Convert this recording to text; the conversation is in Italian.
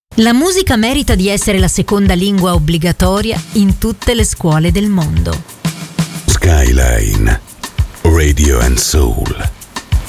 La musica merita di essere la seconda lingua obbligatoria in tutte le scuole del mondo. Skyline Radio and Soul.